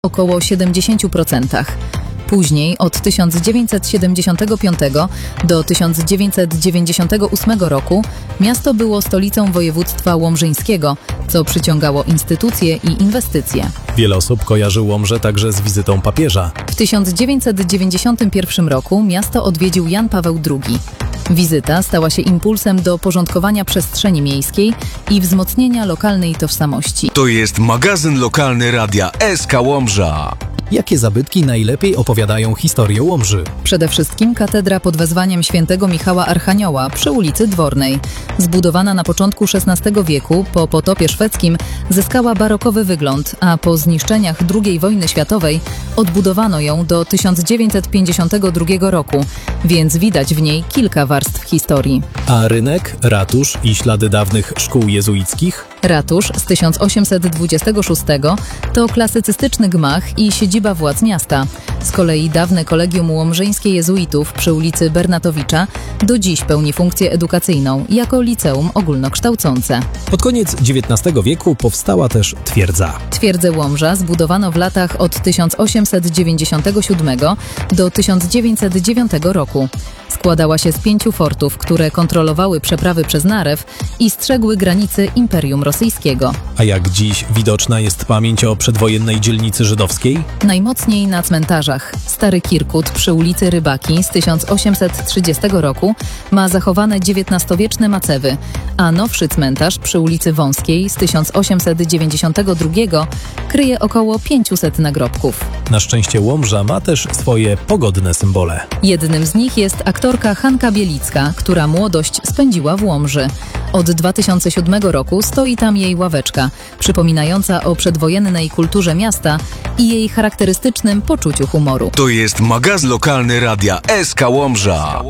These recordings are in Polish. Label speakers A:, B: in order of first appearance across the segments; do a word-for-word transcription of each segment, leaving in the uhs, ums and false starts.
A: około siedemdziesiąt procent. Później od tysiąc dziewięćset siedemdziesiątego piątego do tysiąc dziewięćset dziewięćdziesiątego ósmego roku miasto było stolicą województwa łomżyńskiego, co przyciągało instytucje i inwestycje.
B: Wiele osób kojarzy Łomżę także z wizytą papieża.
A: W tysiąc dziewięćset dziewięćdziesiątym pierwszym roku miasto odwiedził Jan Paweł drugi. Wizyta stała się impulsem do porządkowania przestrzeni miejskiej i wzmocnienia lokalnej tożsamości.
C: To jest magazyn lokalny Radia S K Łomża.
B: Jakie zabytki najlepiej opowiadają historię Łomży?
A: Przede wszystkim katedra pod wezwaniem świętego Michała Archanioła przy ulicy Dwornej. Zbudowana na początku szesnastego wieku po potopie szwedzkim zyskała barokowy wygląd, a po zniszczeniach drugiej wojny światowej odbudowano ją do tysiąc dziewięćset pięćdziesiątego drugiego roku, więc widać w niej kilka warstw historii.
B: A rynek, ratusz i ślady dawnych szkół jezuickich?
A: Ratusz z tysiąc osiemset dwudziestego szóstego to klasycystyczny gmach i siedziba władz miasta. Z kolei dawne Kolegium Łomżyńskie Jezuitów przy ulicy Bernatowicza do dziś pełni funkcję edukacyjną jako liceum ogólnokształcące.
B: Pod koniec dziewiętnastego wieku powstała też twierdza.
A: Twierdzę Łomża zbudowano w latach od tysiąc osiemset dziewięćdziesiątego siódmego do tysiąc dziewięćset dziewiątego roku. Składała się z pięciu fortów, które kontrolowały przeprawy przez Narew i strzegły granicy Imperium Rosyjskiego.
B: A jak dziś widoczna jest pamięć o przedwojennej dzielnicy żydowskiej?
A: Najmocniej na cmentarzach. Stary Kirkut przy ulicy Rybaki z tysiąc osiemset trzydziestego roku ma zachowane dziewiętnastowieczne macewy, a nowszy cmentarz przy ulicy Wąskiej z tysiąc osiemset dziewięćdziesiątego drugiego kryje około pięciuset nagrobków.
B: Na szczęście Łomża ma też swoje pogodne symbole.
A: Jednym z nich jest aktorka Hanka Bielicka, która młodość spędziła w Łomży. Od dwa tysiące siódmego roku stoi tam jej ławeczka, przypominająca o przedwojennej kulturze miasta i jej charakterystycznym poczuciu humoru.
C: To jest magazyn lokalny Radia S K Łomża.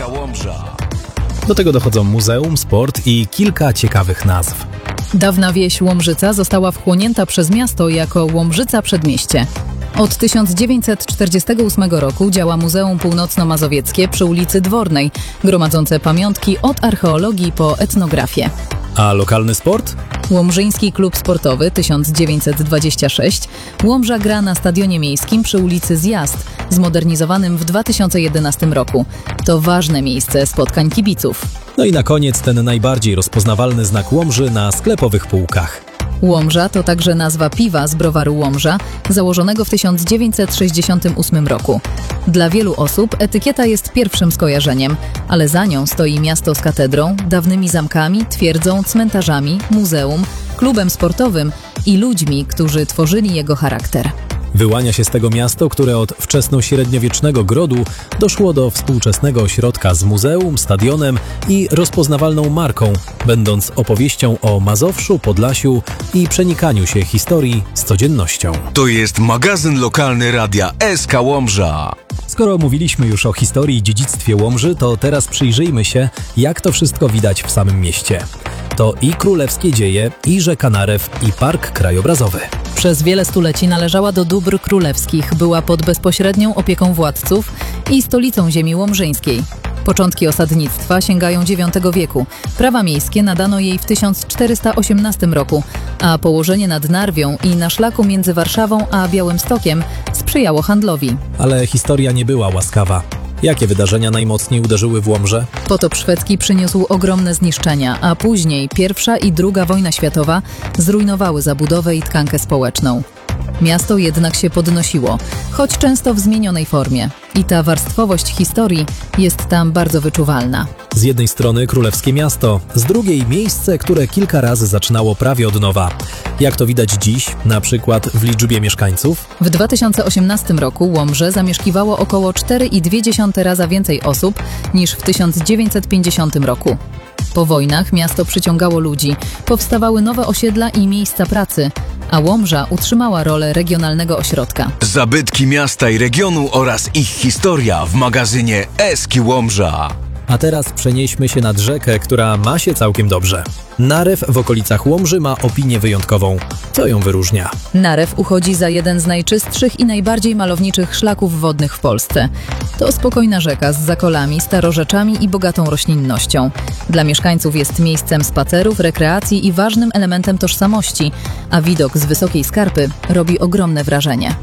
B: Do tego dochodzą muzeum, sport i kilka ciekawych nazw.
A: Dawna wieś Łomżyca została wchłonięta przez miasto jako Łomżyca Przedmieście. Od tysiąc dziewięćset czterdziestego ósmego roku działa Muzeum Północno-Mazowieckie przy ulicy Dwornej, gromadzące pamiątki od archeologii po etnografię.
B: A lokalny sport?
A: Łomżyński Klub Sportowy tysiąc dziewięćset dwadzieścia sześć. Łomża gra na stadionie miejskim przy ulicy Zjazd, zmodernizowanym w dwa tysiące jedenastym roku. To ważne miejsce spotkań kibiców.
B: No i na koniec ten najbardziej rozpoznawalny znak Łomży na sklepowych półkach.
A: Łomża to także nazwa piwa z browaru Łomża, założonego w tysiąc dziewięćset sześćdziesiątym ósmym roku. Dla wielu osób etykieta jest pierwszym skojarzeniem, ale za nią stoi miasto z katedrą, dawnymi zamkami, twierdzą, cmentarzami, muzeum, klubem sportowym i ludźmi, którzy tworzyli jego charakter.
B: Wyłania się z tego miasto, które od wczesnośredniowiecznego grodu doszło do współczesnego ośrodka z muzeum, stadionem i rozpoznawalną marką, będąc opowieścią o Mazowszu, Podlasiu i przenikaniu się historii z codziennością.
C: To jest magazyn lokalny Radia S K Łomża.
B: Skoro mówiliśmy już o historii i dziedzictwie Łomży, to teraz przyjrzyjmy się, jak to wszystko widać w samym mieście. To i królewskie dzieje, i rzeka Narew, i park krajobrazowy.
A: Przez wiele stuleci należała do dóbr królewskich, była pod bezpośrednią opieką władców i stolicą ziemi łomżyńskiej. Początki osadnictwa sięgają dziewiątego wieku. Prawa miejskie nadano jej w tysiąc czterysta osiemnastym roku, a położenie nad Narwią i na szlaku między Warszawą a Białymstokiem sprzyjało handlowi.
B: Ale historia nie była łaskawa. Jakie wydarzenia najmocniej uderzyły w Łomżę?
A: Potop szwedzki przyniósł ogromne zniszczenia, a później pierwsza i druga wojna światowa zrujnowały zabudowę i tkankę społeczną. Miasto jednak się podnosiło, choć często w zmienionej formie. I ta warstwowość historii jest tam bardzo wyczuwalna.
B: Z jednej strony królewskie miasto, z drugiej miejsce, które kilka razy zaczynało prawie od nowa. Jak to widać dziś, na przykład w liczbie mieszkańców?
A: W dwa tysiące osiemnastym roku Łomżę zamieszkiwało około cztery i dwie dziesiąte raza więcej osób niż w tysiąc dziewięćset pięćdziesiątym roku. Po wojnach miasto przyciągało ludzi, powstawały nowe osiedla i miejsca pracy, a Łomża utrzymała rolę regionalnego ośrodka.
C: Zabytki miasta i regionu oraz ich historia w magazynie S K Łomża.
B: A teraz przenieśmy się nad rzekę, która ma się całkiem dobrze. Narew w okolicach Łomży ma opinię wyjątkową. Co ją wyróżnia?
A: Narew uchodzi za jeden z najczystszych i najbardziej malowniczych szlaków wodnych w Polsce. To spokojna rzeka z zakolami, starorzeczami i bogatą roślinnością. Dla mieszkańców jest miejscem spacerów, rekreacji i ważnym elementem tożsamości, a widok z wysokiej skarpy robi ogromne wrażenie.